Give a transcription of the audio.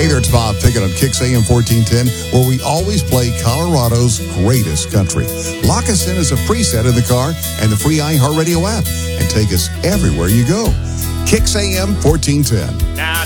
Hey there, it's Bob Pickett on Kicks AM 1410, where we always play Colorado's greatest country. Lock us in as a preset in the car and the free iHeartRadio app, and take us everywhere you go. Kicks AM 1410. Now